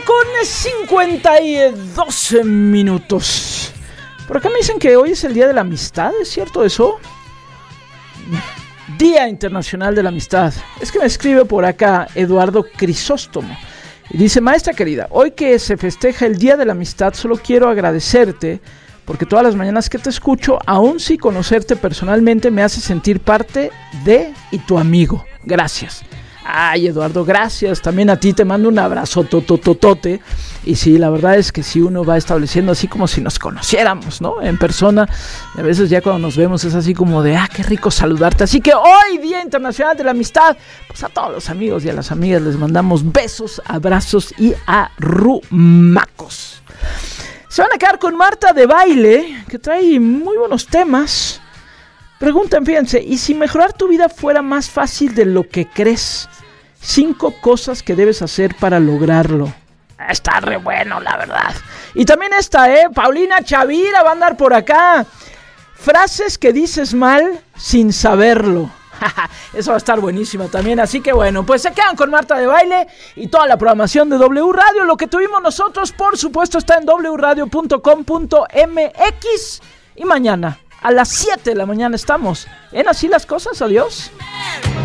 1:52 minutos. Por acá me dicen que hoy es el Día de la Amistad, ¿es cierto eso? Día Internacional de la Amistad. Es que me escribe por acá Eduardo Crisóstomo y dice: maestra querida, hoy que se festeja el Día de la Amistad, solo quiero agradecerte porque todas las mañanas que te escucho, aún sin conocerte personalmente, me hace sentir parte de y tu amigo. Gracias. Ay, Eduardo, gracias. También a ti te mando un abrazo totototote. Y sí, la verdad es que sí, uno va estableciendo así como si nos conociéramos, ¿no? En persona. Y a veces ya cuando nos vemos es así como de, qué rico saludarte. Así que hoy, Día Internacional de la Amistad, pues a todos los amigos y a las amigas les mandamos besos, abrazos y arrumacos. Se van a quedar con Marta de Baile, que trae muy buenos temas. Preguntan, fíjense, ¿y si mejorar tu vida fuera más fácil de lo que crees? 5 cosas que debes hacer para lograrlo. Está re bueno, la verdad. Y también esta, Paulina Chavira va a andar por acá. Frases que dices mal sin saberlo. Eso va a estar buenísima también. Así que bueno, pues se quedan con Marta de Baile y toda la programación de W Radio. Lo que tuvimos nosotros, por supuesto, está en wradio.com.mx. Y mañana a las 7 de la mañana estamos en Así las Cosas. Adiós.